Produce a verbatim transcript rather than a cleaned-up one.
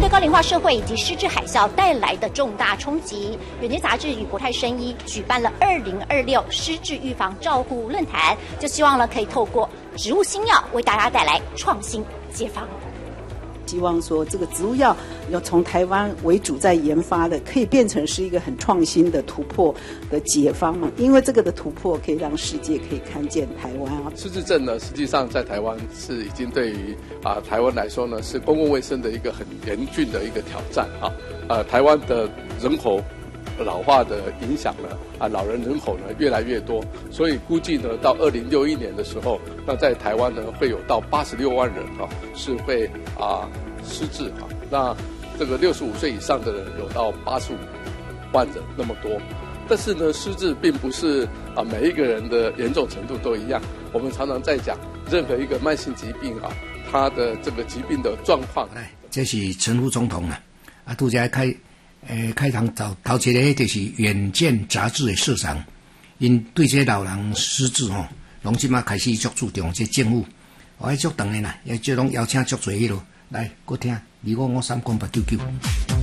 对高龄化社会以及失智海啸带来的重大冲击，远见杂志与国泰生医举办了二零二六失智预防照护论坛，就希望呢可以透过植物新药为大家带来创新解方。 希望说这个植物药要从台湾为主在研发的，可以变成是一个很创新的突破的解方嘛？因为这个的突破可以让世界可以看见台湾啊。 失智症呢，实际上在台湾是已经对于啊台湾来说呢，是公共卫生的一个很严峻的一个挑战啊。呃，台湾的人口老化的影响呢，啊，老人人口呢越来越多，所以估计呢，到二零六一年的时候，那在台湾呢会有到八十六万人啊是会啊失智啊，那这个六十五岁以上的人有到八十五万人那么多。但是呢，失智并不是啊每一个人的严重程度都一样。我们常常在讲，任何一个慢性疾病啊，它的这个疾病的状况。 来，这是陈副总统啊，啊，拄则开。诶，开头头头一个就是《远见》杂志的社长，因对这老人失智吼，拢即马开始足注重这政府，我迄足长的啦，也即拢邀请足侪迄落来，搁听，你我我三讲八九九。